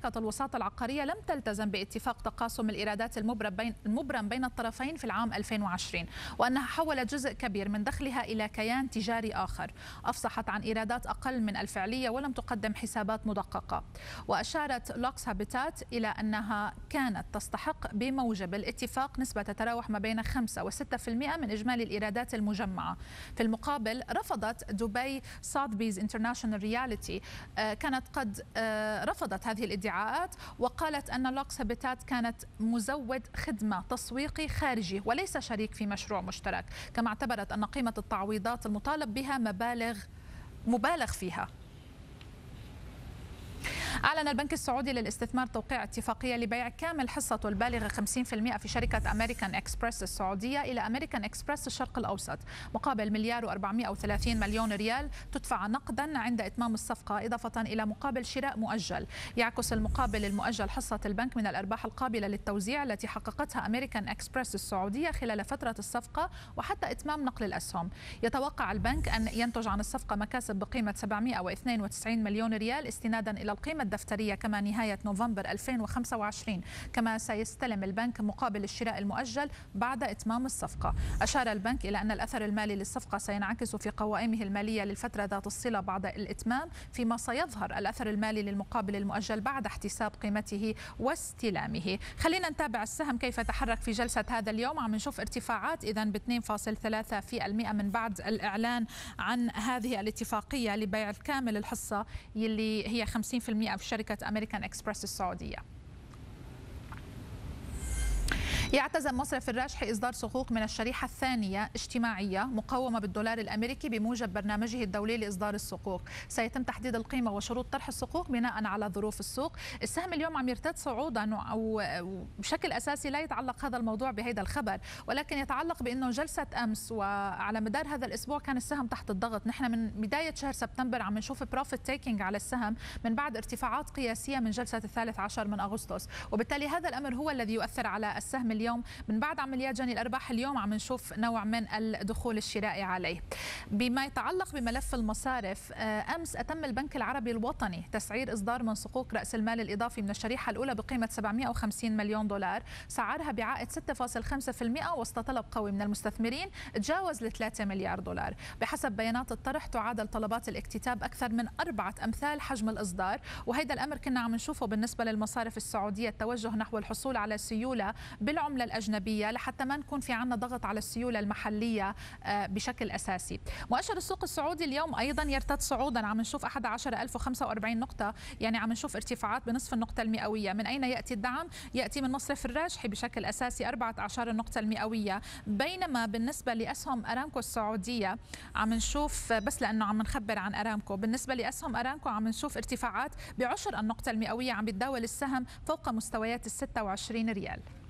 شركة الوساطة العقارية لم تلتزم باتفاق تقاسم الإيرادات المبرم بين الطرفين في العام 2020، وأنها حولت جزء كبير من دخلها إلى كيان تجاري آخر، أفصحت عن إيرادات أقل من الفعلية ولم تقدم حسابات مدققة. وأشارت لوكس هابيتات إلى أنها كانت تستحق بموجب الاتفاق نسبة تتراوح ما بين 5 و6% من إجمالي الإيرادات المجمعة. في المقابل رفضت دبي سوثبيز انترناشونال رياليتي، كانت قد رفضت هذه الادعاءات وقالت أن لوكس هابيتات كانت مزود خدمة تسويقي خارجي وليس شريك في مشروع مشترك، كما اعتبرت أن قيمة التعويضات المطالب بها مبالغ فيها. أعلن البنك السعودي للاستثمار توقيع اتفاقية لبيع كامل حصته البالغة 50% في شركة أمريكان إكسبرس السعودية إلى أمريكان إكسبرس الشرق الأوسط مقابل 1,430 مليون ريال تدفع نقدا عند إتمام الصفقة، إضافة إلى مقابل شراء مؤجل. يعكس المقابل المؤجل حصة البنك من الأرباح القابلة للتوزيع التي حققتها أمريكان إكسبرس السعودية خلال فترة الصفقة وحتى إتمام نقل الأسهم. يتوقع البنك أن ينتج عن الصفقة مكاسب بقيمة 792 مليون ريال استنادا إلى القيمة الدفترية كما نهاية نوفمبر 2025، كما سيستلم البنك مقابل الشراء المؤجل بعد إتمام الصفقة. أشار البنك إلى أن الأثر المالي للصفقة سينعكس في قوائمه المالية للفترة ذات الصلة بعد الإتمام، فيما سيظهر الأثر المالي للمقابل المؤجل بعد احتساب قيمته واستلامه. خلينا نتابع السهم كيف تحرك في جلسة هذا اليوم. عم نشوف ارتفاعات إذن ب 2.3% من بعد الإعلان عن هذه الاتفاقية لبيع كامل الحصة اللي هي 50% في شركة أمريكان إكسبرس السعودية. يعتزم مصرف الراجحي إصدار صكوك من الشريحة الثانية اجتماعية مقومة بالدولار الأمريكي بموجب برنامجه الدولي لإصدار الصكوك. سيتم تحديد القيمة وشروط طرح الصكوك بناء على ظروف السوق. السهم اليوم عم يرتد صعودا، أو بشكل أساسي لا يتعلق هذا الموضوع بهذا الخبر، ولكن يتعلق بأنه جلسة أمس وعلى مدار هذا الأسبوع كان السهم تحت الضغط. نحن من بداية شهر سبتمبر عم نشوف بروفيت تيكينج على السهم من بعد ارتفاعات قياسية من جلسة 13 من أغسطس، وبالتالي هذا الأمر هو الذي يؤثر على السهم اليوم. من بعد عمليات جني الأرباح اليوم عم نشوف نوع من الدخول الشرائي عليه. بما يتعلق بملف المصارف، أمس أتم البنك العربي الوطني تسعير إصدار من صكوك رأس المال الإضافي من الشريحة الأولى بقيمة 750 مليون دولار، سعرها بعائد 6.5% وسط طلب قوي من المستثمرين تجاوز 3 مليار دولار. بحسب بيانات الطرح تعادل طلبات الاكتتاب أكثر من 4 أمثال حجم الإصدار، وهذا الأمر كنا عم نشوفه بالنسبة للمصارف السعودية، التوجه نحو الحصول على سيولة بالعملة الأجنبية لحتى ما نكون في عنا ضغط على السيولة المحلية بشكل أساسي. مؤشر السوق السعودي اليوم أيضا يرتد صعودا، عم نشوف 11,045 نقطة، يعني عم نشوف ارتفاعات بنصف النقطة المئوية. من أين يأتي الدعم؟ يأتي من مصرف الراجحي بشكل أساسي 14 النقطة المئوية، بينما بالنسبة لأسهم أرامكو السعودية عم نشوف، بس لأنه عم نخبر عن أرامكو، بالنسبة لأسهم أرامكو عم نشوف ارتفاعات ب10 النقطة المئوية، عم بتداول السهم فوق مستويات 26 ريال.